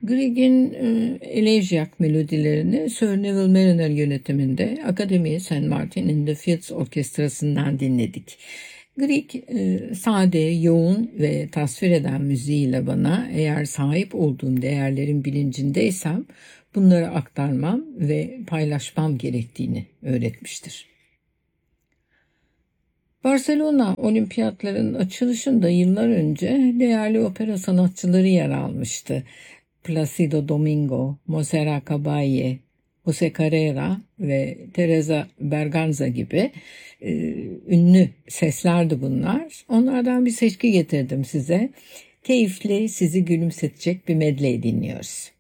Grieg'in Elegiac melodilerini Sir Neville Mariner yönetiminde Akademi St. Martin in the Fields Orkestrası'ndan dinledik. Grieg sade, yoğun ve tasvir eden müziğiyle bana eğer sahip olduğum değerlerin bilincindeysem bunları aktarmam ve paylaşmam gerektiğini öğretmiştir. Barcelona Olimpiyatlarının açılışında yıllar önce değerli opera sanatçıları yer almıştı. Placido Domingo, Montserrat Caballé, José Carrera ve Teresa Berganza gibi ünlü seslerdi bunlar. Onlardan bir seçki getirdim size. Keyifli, sizi gülümsetecek bir medley dinliyoruz.